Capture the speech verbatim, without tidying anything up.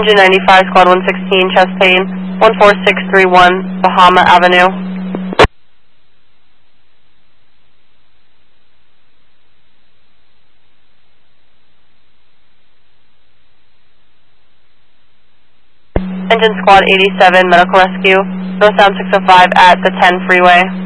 Engine ninety-five, Squad one sixteen, chest pain, one four six three one, Bahama Avenue. Engine Squad eighty-seven, Medical Rescue, Northbound six oh five at the ten freeway.